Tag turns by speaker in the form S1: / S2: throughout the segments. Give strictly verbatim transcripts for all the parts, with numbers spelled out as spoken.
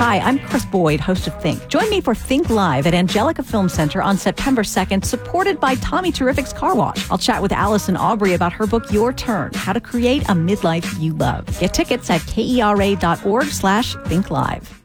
S1: Hi, I'm Chris Boyd, host of Think. Join me for Think Live at Angelica Film Center on September second, supported by Tommy Terrific's Car Wash. I'll chat with Allison Aubrey about her book, Your Turn, How to Create a Midlife You Love. Get tickets at kera.org slash Think Live.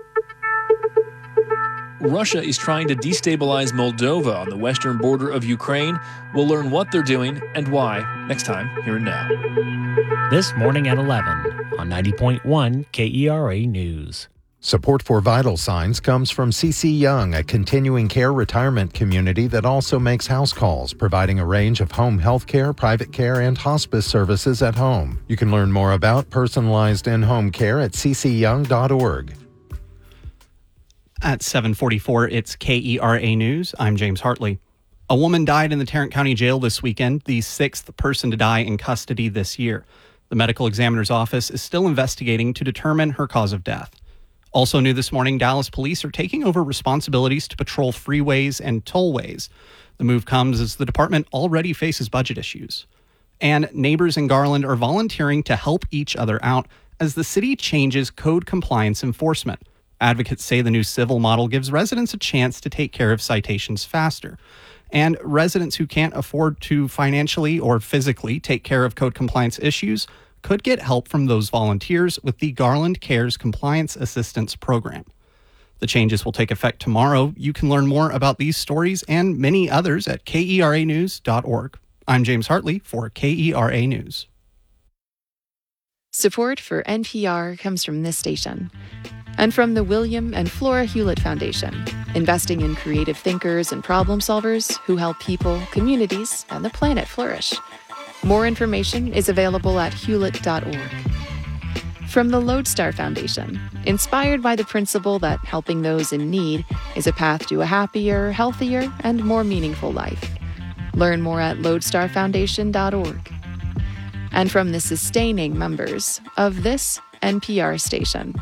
S2: Russia is trying to destabilize Moldova on the western border of Ukraine. We'll learn what they're doing and why next time here and now.
S3: This morning at eleven on ninety point one K E R A News.
S4: Support for Vital Signs comes from C C Young, a continuing care retirement community that also makes house calls, providing a range of home health care, private care, and hospice services at home. You can learn more about personalized in-home care at c c young dot org.
S5: At seven forty-four, it's K E R A News. I'm James Hartley. A woman died in the Tarrant County Jail this weekend, the sixth person to die in custody this year. The medical examiner's office is still investigating to determine her cause of death. Also new this morning, Dallas police are taking over responsibilities to patrol freeways and tollways. The move comes as the department already faces budget issues. And neighbors in Garland are volunteering to help each other out as the city changes code compliance enforcement. Advocates say the new civil model gives residents a chance to take care of citations faster. And residents who can't afford to financially or physically take care of code compliance issues could get help from those volunteers with the Garland Cares Compliance Assistance Program. The changes will take effect tomorrow. You can learn more about these stories and many others at K E R A news dot org. I'm James Hartley for K E R A News.
S6: Support for N P R comes from this station and from the William and Flora Hewlett Foundation, investing in creative thinkers and problem solvers who help people, communities, and the planet flourish. More information is available at hewlett dot org. From the Lodestar Foundation, inspired by the principle that helping those in need is a path to a happier, healthier, and more meaningful life. Learn more at lodestar foundation dot org. And from the sustaining members of this N P R station.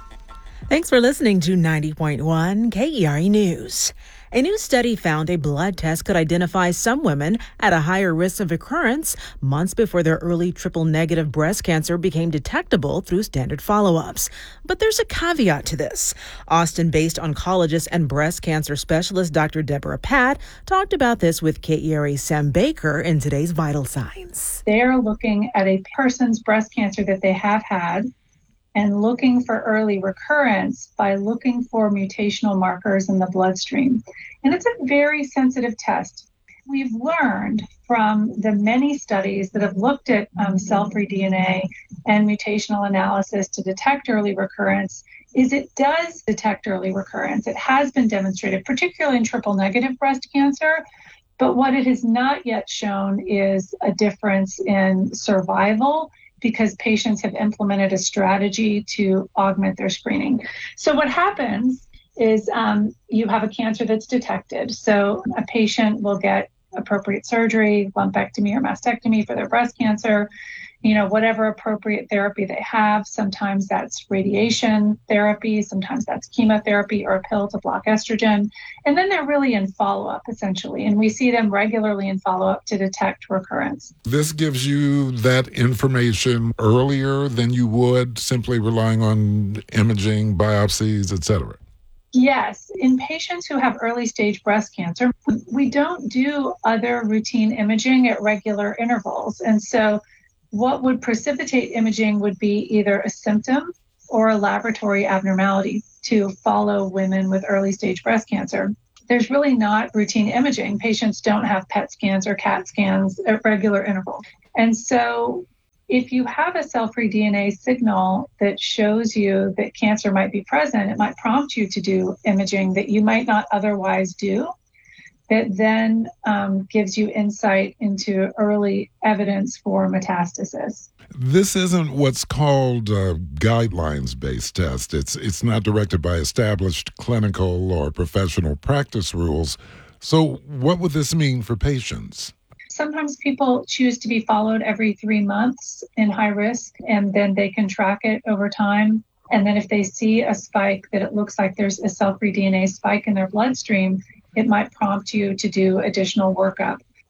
S7: Thanks for listening to ninety point one K E R A News. A new study found a blood test could identify some women at a higher risk of recurrence months before their early triple-negative breast cancer became detectable through standard follow-ups. But there's a caveat to this. Austin-based oncologist and breast cancer specialist Doctor Deborah Patt talked about this with K E R A's Sam Baker in today's Vital Signs.
S8: They're looking at a person's breast cancer that they have had and looking for early recurrence by looking for mutational markers in the bloodstream. And it's a very sensitive test. We've learned from the many studies that have looked at um, cell-free D N A and mutational analysis to detect early recurrence is it does detect early recurrence. It has been demonstrated, particularly in triple-negative breast cancer. But what it has not yet shown is a difference in survival because patients have implemented a strategy to augment their screening. So what happens is um, you have a cancer that's detected. So a patient will get appropriate surgery, lumpectomy or mastectomy for their breast cancer, you know, whatever appropriate therapy they have. Sometimes that's radiation therapy, sometimes that's chemotherapy or a pill to block estrogen. And then they're really in follow-up, essentially. And we see them regularly in follow-up to detect recurrence.
S9: This gives you that information earlier than you would simply relying on imaging, biopsies, et cetera.
S8: Yes. In patients who have early stage breast cancer, we don't do other routine imaging at regular intervals. And so what would precipitate imaging would be either a symptom or a laboratory abnormality to follow women with early stage breast cancer. There's really not routine imaging. Patients don't have P E T scans or CAT scans at regular intervals. And so if you have a cell-free D N A signal that shows you that cancer might be present, it might prompt you to do imaging that you might not otherwise do. That then um, gives you insight into early evidence for metastasis.
S9: This isn't what's called a guidelines-based test. It's it's not directed by established clinical or professional practice rules. So what would this mean for patients?
S8: Sometimes people choose to be followed every three months in high risk, and then they can track it over time. And then if they see a spike that it looks like there's a cell-free D N A spike in their bloodstream, it might prompt you to do additional workup.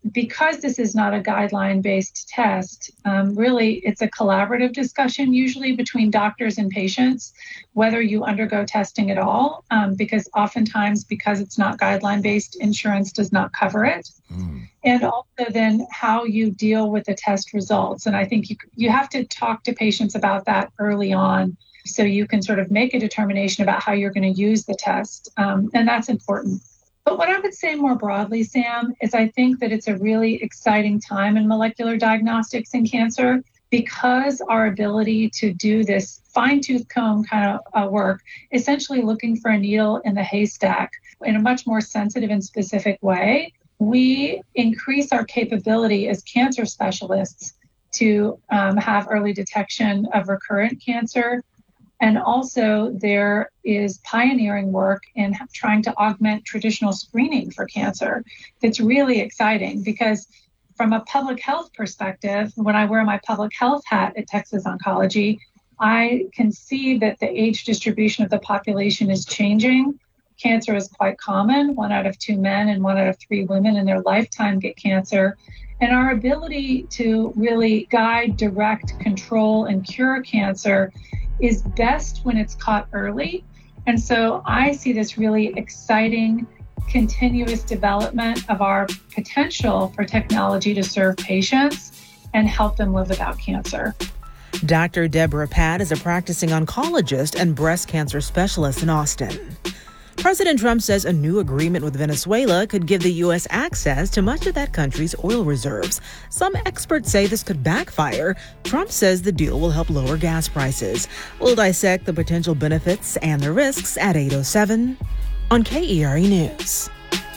S8: because this is not a guideline-based test, um, really it's a collaborative discussion usually between doctors and patients, whether you undergo testing at all, um, because oftentimes because it's not guideline-based, insurance does not cover it. Mm. And also then how you deal with the test results. And I think you, you have to talk to patients about that early on so you can sort of make a determination about how you're going to use the test. Um, and that's important. But what I would say more broadly, Sam, is I think that it's a really exciting time in molecular diagnostics in cancer because our ability to do this fine-tooth comb kind of uh, work, essentially looking for a needle in the haystack in a much more sensitive and specific way, we increase our capability as cancer specialists to um, have early detection of recurrent cancer. And also there is pioneering work in trying to augment traditional screening for cancer. It's really exciting because from a public health perspective, when I wear my public health hat at Texas Oncology, I can see that the age distribution of the population is changing. Cancer is quite common. One out of two men and one out of three women in their lifetime get cancer. And our ability to really guide, direct, control, and cure cancer is best when it's caught early. And so I see this really exciting, continuous development of our potential for technology to serve patients and help them live without cancer.
S7: Doctor Deborah Patt is a practicing oncologist and breast cancer specialist in Austin. President Trump says a new agreement with Venezuela could give the U S access to much of that country's oil reserves. Some experts say this could backfire. Trump says the deal will help lower gas prices. We'll dissect the potential benefits and the risks at eight oh seven on K E R E News.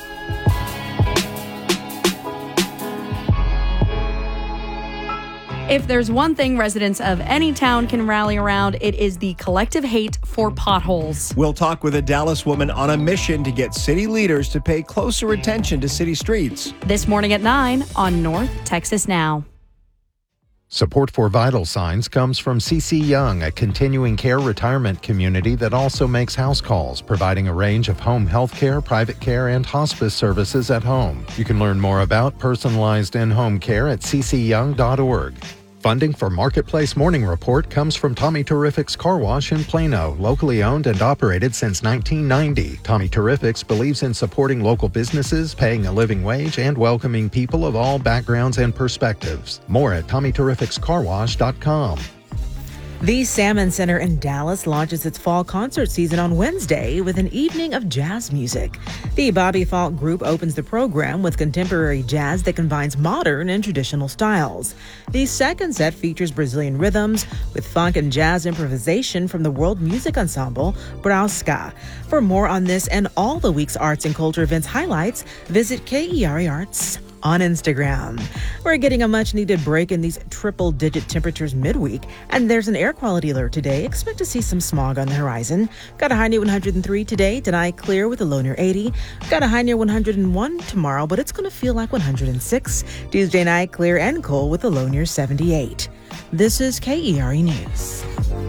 S10: If there's one thing residents of any town can rally around, it is the collective hate for potholes.
S11: We'll talk with a Dallas woman on a mission to get city leaders to pay closer attention to city streets.
S10: This morning at nine on North Texas Now.
S4: Support for Vital Signs comes from C C Young, a continuing care retirement community that also makes house calls, providing a range of home health care, private care, and hospice services at home. You can learn more about personalized in-home care at c c young dot org. Funding for Marketplace Morning Report comes from Tommy Terrific's Car Wash in Plano, locally owned and operated since nineteen ninety. Tommy Terrific's believes in supporting local businesses, paying a living wage, and welcoming people of all backgrounds and perspectives. More at tommy terrifics car wash dot com.
S7: The Salmon Center in Dallas launches its fall concert season on Wednesday with an evening of jazz music. The Bobby Falk Group opens the program with contemporary jazz that combines modern and traditional styles. The second set features Brazilian rhythms with funk and jazz improvisation from the World Music Ensemble, Brauska. For more on this and all the week's arts and culture events highlights, visit K E R E Arts on Instagram. We're getting a much-needed break in these triple-digit temperatures midweek, and there's an air quality alert today. Expect to see some smog on the horizon. Got a high near one hundred three today. Tonight, clear with a low near eighty. Got a high near one hundred one tomorrow, but it's going to feel like one hundred six. Tuesday night, clear and cool with a low near seventy-eight. This is K E R E News.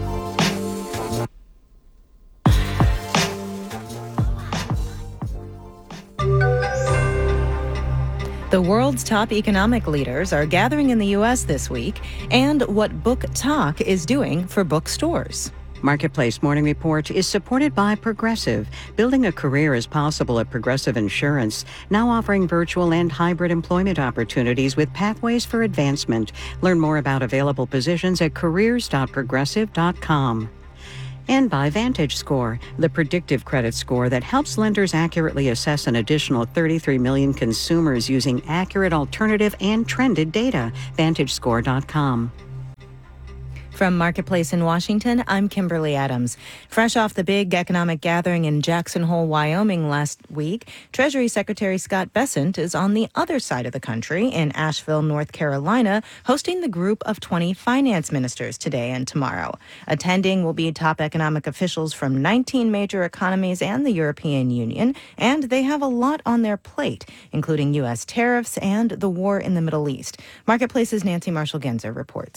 S1: The world's top economic leaders are gathering in the U S this week, and what Book Talk is doing for bookstores.
S12: Marketplace Morning Report is supported by Progressive. Building a career is possible at Progressive Insurance, now offering virtual and hybrid employment opportunities with pathways for advancement. Learn more about available positions at careers dot progressive dot com. And by VantageScore, the predictive credit score that helps lenders accurately assess an additional thirty-three million consumers using accurate alternative and trended data. vantage score dot com.
S1: From Marketplace in Washington, I'm Kimberly Adams. Fresh off the big economic gathering in Jackson Hole, Wyoming last week, Treasury Secretary Scott Bessent is on the other side of the country in Asheville, North Carolina, hosting the group of twenty finance ministers today and tomorrow. Attending will be top economic officials from nineteen major economies and the European Union, and they have a lot on their plate, including U S tariffs and the war in the Middle East. Marketplace's Nancy Marshall-Genzer reports.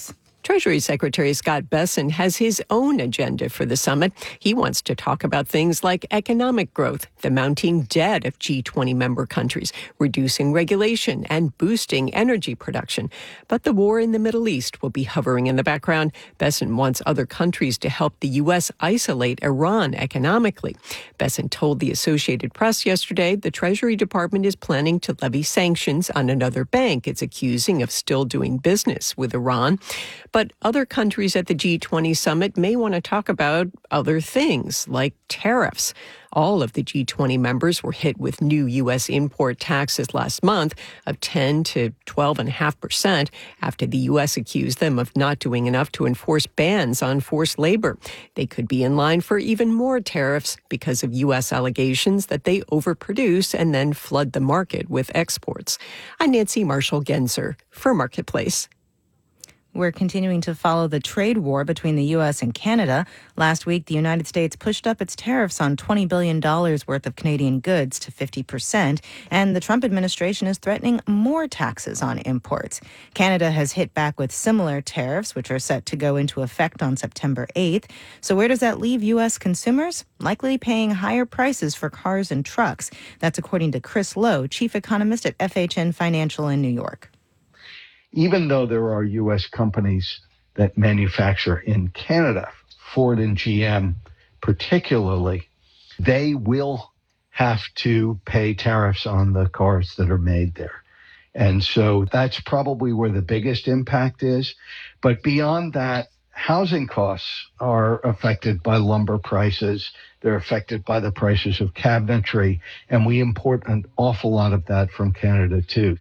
S13: Treasury Secretary Scott Bessent has his own agenda for the summit. He wants to talk about things like economic growth, the mounting debt of G twenty member countries, reducing regulation, and boosting energy production. But the war in the Middle East will be hovering in the background. Bessent wants other countries to help the U S isolate Iran economically. Bessent told the Associated Press yesterday the Treasury Department is planning to levy sanctions on another bank it's accusing of still doing business with Iran. But other countries at the G twenty summit may want to talk about other things, like tariffs. All of the G twenty members were hit with new U S import taxes last month of ten to twelve point five percent after the U S accused them of not doing enough to enforce bans on forced labor. They could be in line for even more tariffs because of U S allegations that they overproduce and then flood the market with exports. I'm Nancy Marshall-Genzer for Marketplace.
S14: We're continuing to follow the trade war between the U S and Canada. Last week, the United States pushed up its tariffs on twenty billion dollars worth of Canadian goods to fifty percent, and the Trump administration is threatening more taxes on imports. Canada has hit back with similar tariffs, which are set to go into effect on September eighth. So where does that leave U S consumers? Likely paying higher prices for cars and trucks. That's according to Chris Lowe, chief economist at F H N Financial in New York.
S15: Even though there are U S companies that manufacture in Canada, Ford and G M particularly, they will have to pay tariffs on the cars that are made there. And so that's probably where the biggest impact is. But beyond that, housing costs are affected by lumber prices. They're affected by the prices of cabinetry. And we import an awful lot of that from Canada, too.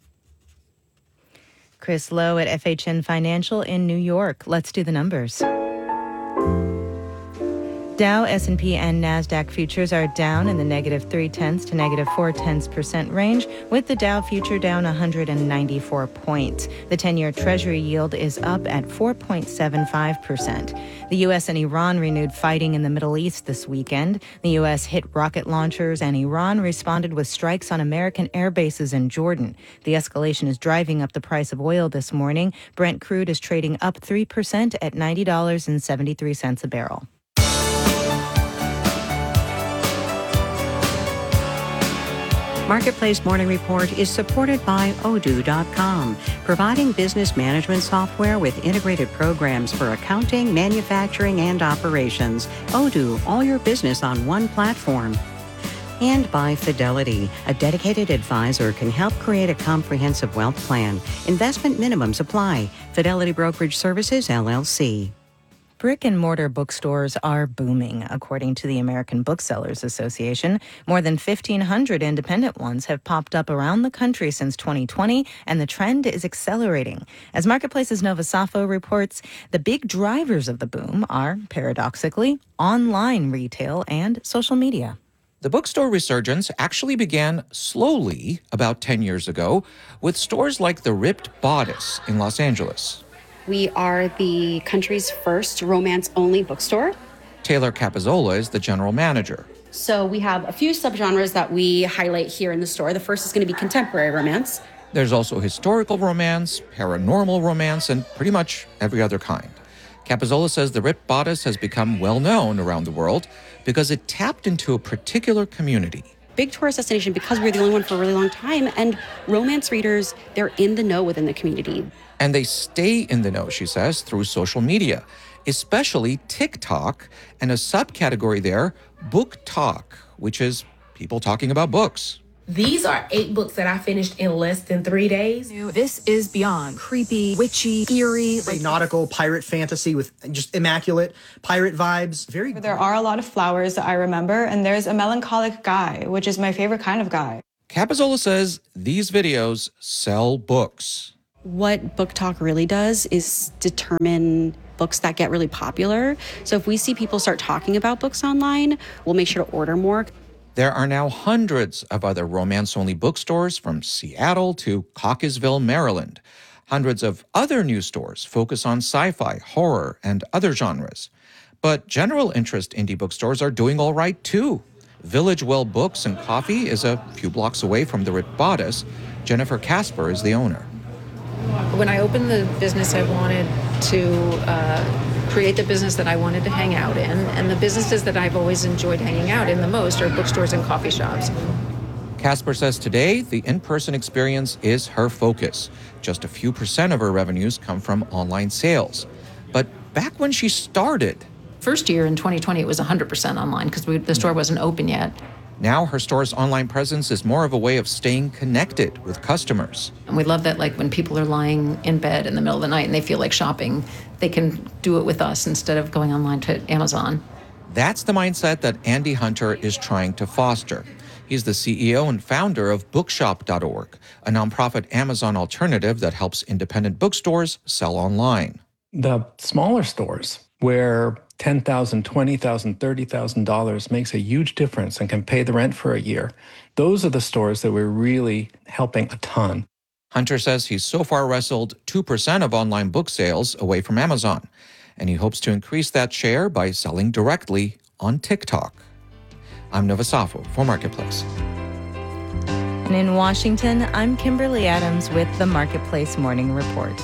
S14: Chris Lowe at F H N Financial in New York. Let's do the numbers. Dow, S and P, and NASDAQ futures are down in the negative three-tenths to negative four-tenths percent range, with the Dow future down one hundred ninety-four points. The ten-year Treasury yield is up at four point seven five percent. The U S and Iran renewed fighting in the Middle East this weekend. The U S hit rocket launchers, and Iran responded with strikes on American air bases in Jordan. The escalation is driving up the price of oil this morning. Brent crude is trading up three percent at ninety dollars and seventy-three cents a barrel.
S12: Marketplace Morning Report is supported by Odoo dot com, providing business management software with integrated programs for accounting, manufacturing, and operations. Odoo, all your business on one platform. And by Fidelity, a dedicated advisor can help create a comprehensive wealth plan. Investment minimums apply. Fidelity Brokerage Services, L L C.
S14: Brick and mortar bookstores are booming, according to the American Booksellers Association. More than fifteen hundred independent ones have popped up around the country since twenty twenty, and the trend is accelerating. As Marketplace's Nova Safo reports, the big drivers of the boom are, paradoxically, online retail and social media.
S16: The bookstore resurgence actually began slowly about ten years ago with stores like the Ripped Bodice in Los Angeles.
S17: We are the country's first romance-only bookstore.
S16: Taylor Capizzola is the general manager.
S17: So we have a few subgenres that we highlight here in the store. The first is going to be contemporary romance.
S16: There's also historical romance, paranormal romance, and pretty much every other kind. Capizzola says the Ripped Bodice has become well known around the world because it tapped into a particular community.
S17: Big tourist destination because we were the only one for a really long time, and romance readers, they're in the know within the community.
S16: And they stay in the know, she says, through social media, especially TikTok, and a subcategory there, Book Talk, which is people talking about books.
S18: These are eight books that I finished in less than three days.
S19: This is beyond creepy, witchy, eerie,
S20: like nautical pirate fantasy with just immaculate pirate vibes. Very.
S21: There are a lot of flowers that I remember, and there's a melancholic guy, which is my favorite kind of guy.
S16: Capizzola says these videos sell books.
S17: What Book Talk really does is determine books that get really popular. So if we see people start talking about books online, we'll make sure to order more.
S16: There are now hundreds of other romance-only bookstores from Seattle to Cockeysville, Maryland. Hundreds of other new stores focus on sci-fi, horror, and other genres. But general interest indie bookstores are doing all right, too. Village Well Books and Coffee is a few blocks away from the Ripped Bodice. Jennifer Casper is the owner.
S18: When
S2: When I opened the business, I wanted to uh, create the business that I wanted to hang out in. And the businesses that I've always enjoyed hanging out in the most are bookstores and coffee shops.
S16: Casper says today the in-person experience is her focus. Just a few percent of her revenues come from online sales. But back when she started...
S2: First year in twenty twenty, it was one hundred percent online because the store wasn't open yet.
S16: Now her store's online presence is more of a way of staying connected with customers.
S2: And we love that, like, when people are lying in bed in the middle of the night and they feel like shopping, they can do it with us instead of going online to Amazon.
S16: That's the mindset that Andy Hunter is trying to foster. He's the C E O and founder of bookshop dot org, a nonprofit Amazon alternative that helps independent bookstores sell online.
S22: The smaller stores where ten thousand dollars, twenty thousand dollars, thirty thousand dollars makes a huge difference and can pay the rent for a year, those are the stores that we're really helping a ton.
S16: Hunter says he's so far wrestled two percent of online book sales away from Amazon, and he hopes to increase that share by selling directly on TikTok. I'm Nova Safo for Marketplace.
S14: And in Washington, I'm Kimberly Adams with the Marketplace Morning Report.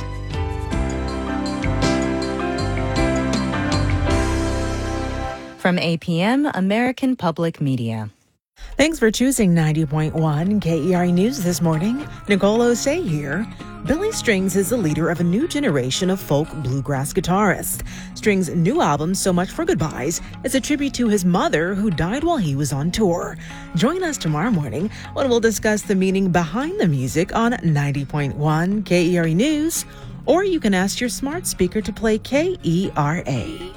S14: From A P M, American Public Media.
S7: Thanks for choosing ninety point one K E R E News this morning. Nicole Osei here. Billy Strings is the leader of a new generation of folk bluegrass guitarists. Strings' new album, So Much for Goodbyes, is a tribute to his mother who died while he was on tour. Join us tomorrow morning when we'll discuss the meaning behind the music on ninety point one K E R E News, or you can ask your smart speaker to play K E R A.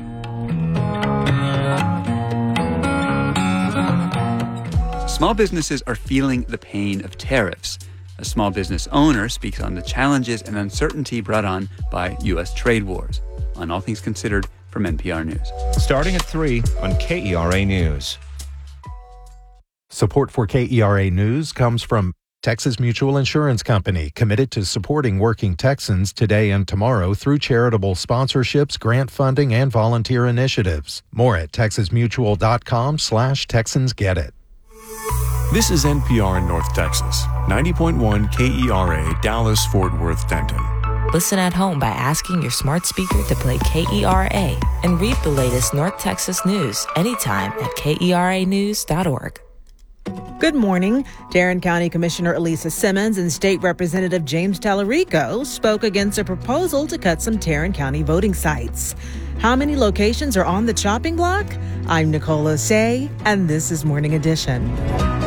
S23: Small businesses are feeling the pain of tariffs. A small business owner speaks on the challenges and uncertainty brought on by U S trade wars. On All Things Considered from N P R News.
S11: Starting at three on K E R A News.
S4: Support for K E R A News comes from Texas Mutual Insurance Company, committed to supporting working Texans today and tomorrow through charitable sponsorships, grant funding, and volunteer initiatives. More at texasmutual.com slash Texans Get It.
S24: This is N P R in North Texas, ninety point one K E R A, Dallas, Fort Worth, Denton.
S25: Listen at home by asking your smart speaker to play K E R A and read the latest North Texas news anytime at K E R A news dot org.
S7: Good morning. Tarrant County Commissioner Elisa Simmons and State Representative James Tallarico spoke against a proposal to cut some Tarrant County voting sites. How many locations are on the chopping block? I'm Nicole Osei, and this is Morning Edition.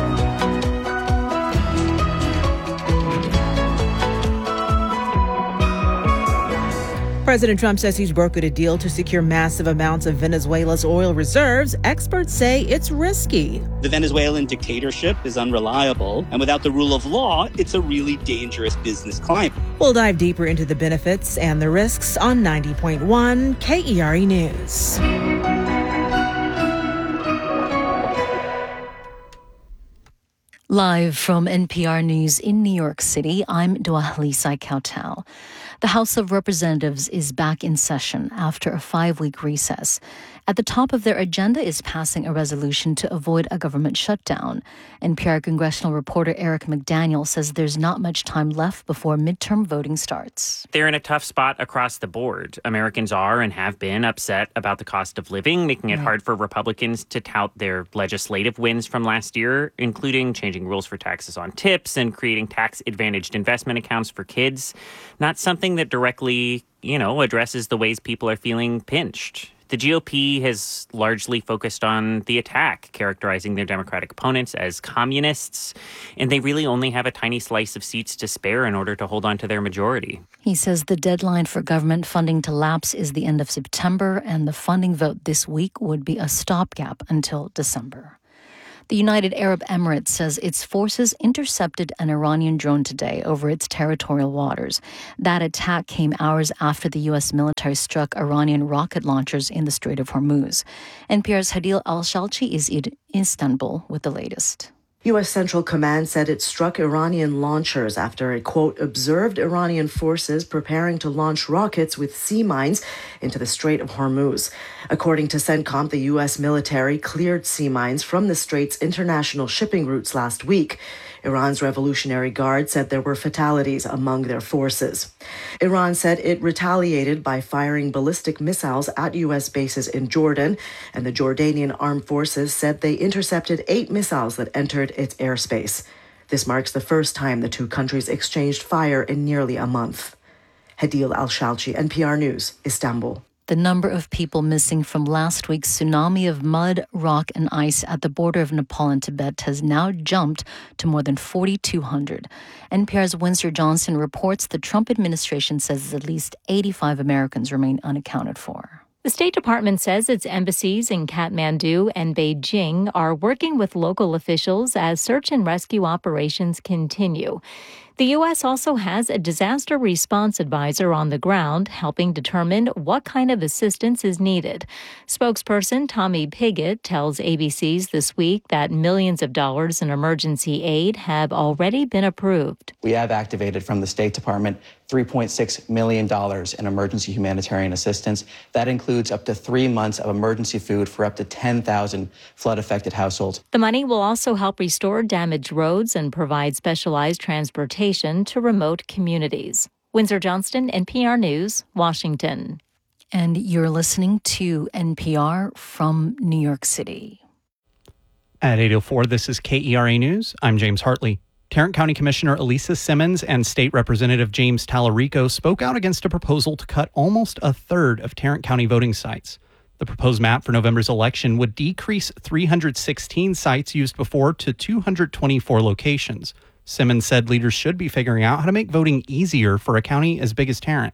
S7: President Trump says he's brokered a deal to secure massive amounts of Venezuela's oil reserves. Experts say it's risky.
S26: The Venezuelan dictatorship is unreliable, and without the rule of law, it's a really dangerous business climate.
S7: We'll dive deeper into the benefits and the risks on ninety point one K E R E News.
S27: Live from N P R News in New York City, I'm Dwalisa Kautal. The House of Representatives is back in session after a five-week recess. At the top of their agenda is passing a resolution to avoid a government shutdown. N P R congressional reporter Eric McDaniel says there's not much time left before midterm voting starts.
S28: They're in a tough spot across the board. Americans are and have been upset about the cost of living, making it hard for Republicans to tout their legislative wins from last year, including changing rules for taxes on tips and creating tax-advantaged investment accounts for kids. Not something that directly, you know, addresses the ways people are feeling pinched. The G O P has largely focused on the attack, characterizing their Democratic opponents as communists, and they really only have a tiny slice of seats to spare in order to hold on to their majority.
S27: He says the deadline for government funding to lapse is the end of September, and the funding vote this week would be a stopgap until December. The United Arab Emirates says its forces intercepted an Iranian drone today over its territorial waters. That attack came hours after the U S military struck Iranian rocket launchers in the Strait of Hormuz. N P R's Hadil Al-Shalchi is in Istanbul with the latest.
S29: U S Central Command said it struck Iranian launchers after it, quote, observed Iranian forces preparing to launch rockets with sea mines into the Strait of Hormuz. According to CENTCOM, the U S military cleared sea mines from the strait's international shipping routes last week. Iran's Revolutionary Guard said there were fatalities among their forces. Iran said it retaliated by firing ballistic missiles at U S bases in Jordan, and the Jordanian armed forces said they intercepted eight missiles that entered its airspace. This marks the first time the two countries exchanged fire in nearly a month. Hadil Al-Shalchi, N P R News, Istanbul.
S27: The number of people missing from last week's tsunami of mud, rock, and ice at the border of Nepal and Tibet has now jumped to more than forty-two hundred. N P R's Winsor Johnson reports the Trump administration says at least eighty-five Americans remain unaccounted for.
S1: The State Department says its embassies in Kathmandu and Beijing are working with local officials as search and rescue operations continue. The U S also has a disaster response advisor on the ground helping determine what kind of assistance is needed. Spokesperson Tommy Pigott tells A B C's This Week that millions of dollars in emergency aid have already been approved.
S3: We have activated from the State Department three point six million dollars in emergency humanitarian assistance. That includes up to three months of emergency food for up to ten thousand flood-affected households.
S1: The money will also help restore damaged roads and provide specialized transportation to remote communities. Winsor Johnston, N P R News, Washington.
S27: And you're listening to N P R from New York City.
S5: At eight oh four, this is K E R A News. I'm James Hartley. Tarrant County Commissioner Elisa Simmons and State Representative James Tallarico spoke out against a proposal to cut almost a third of Tarrant County voting sites. The proposed map for November's election would decrease three hundred sixteen sites used before to two hundred twenty-four locations. Simmons said leaders should be figuring out how to make voting easier for a county as big as Tarrant.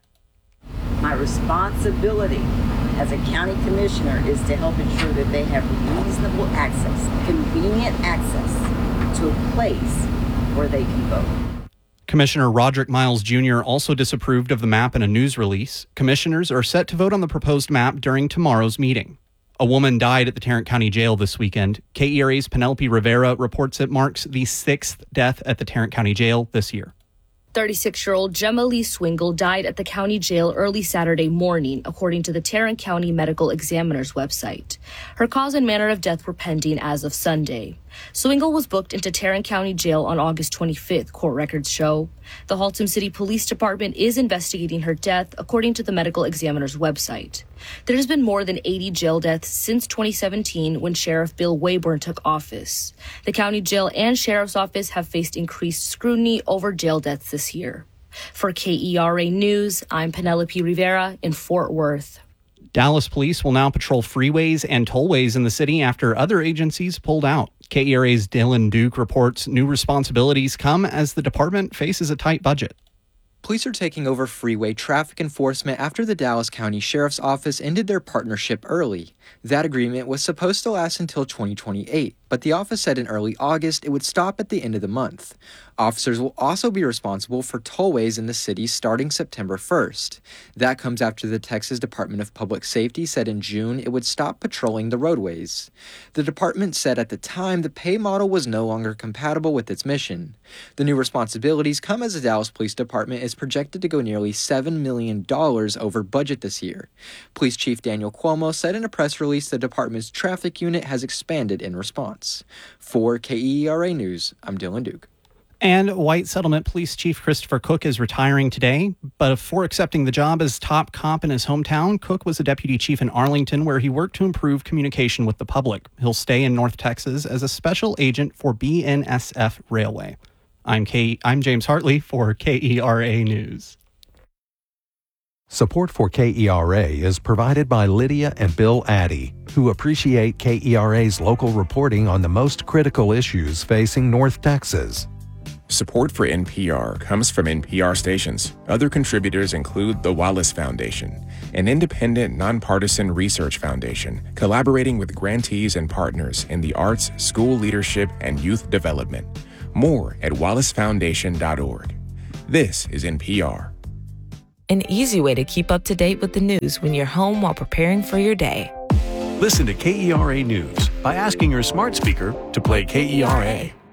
S6: My responsibility as a county commissioner is to help ensure that they have reasonable access, convenient access to a place where they can vote.
S5: Commissioner Roderick Miles Junior also disapproved of the map in a news release. Commissioners are set to vote on the proposed map during tomorrow's meeting. A woman died at the Tarrant County Jail this weekend. K E R A's Penelope Rivera reports it marks the sixth death at the Tarrant County Jail this year.
S8: thirty-six-year-old Gemma Lee Swingle died at the county jail early Saturday morning, according to the Tarrant County Medical Examiner's website. Her cause and manner of death were pending as of Sunday. Swingle was booked into Tarrant County Jail on August twenty-fifth, court records show. The Haltom City Police Department is investigating her death, according to the Medical Examiner's website. There's been more than eighty jail deaths since twenty seventeen, when Sheriff Bill Wayburn took office. The county jail and sheriff's office have faced increased scrutiny over jail deaths this year. For K E R A News, I'm Penelope Rivera in Fort Worth.
S5: Dallas police will now patrol freeways and tollways in the city after other agencies pulled out. K E R A's Dylan Duke reports new responsibilities come as the department faces a tight budget.
S9: Police are taking over freeway traffic enforcement after the Dallas County Sheriff's Office ended their partnership early. That agreement was supposed to last until twenty twenty-eight, but the office said in early August it would stop at the end of the month. Officers will also be responsible for tollways in the city starting September first. That comes after the Texas Department of Public Safety said in June it would stop patrolling the roadways. The department said at the time the pay model was no longer compatible with its mission. The new responsibilities come as the Dallas Police Department is projected to go nearly seven million dollars over budget this year. Police Chief Daniel Cuomo said in a press release the department's traffic unit has expanded in response. For K E R A News, I'm Dylan Duke.
S5: And White Settlement Police Chief Christopher Cook is retiring today. But before accepting the job as top cop in his hometown, Cook was a deputy chief in Arlington, where he worked to improve communication with the public. He'll stay in North Texas as a special agent for B N S F Railway. I'm K- I'm James Hartley for K E R A News.
S4: Support for K E R A is provided by Lydia and Bill Addy, who appreciate K E R A's local reporting on the most critical issues facing North Texas.
S10: Support for N P R comes from N P R stations. Other contributors include the Wallace Foundation, an independent, nonpartisan research foundation collaborating with grantees and partners in the arts, school leadership, and youth development. More at wallace foundation dot org. This is N P R.
S25: An easy way to keep up to date with the news when you're home while preparing for your day.
S24: Listen to K E R A News by asking your smart speaker to play K E R A.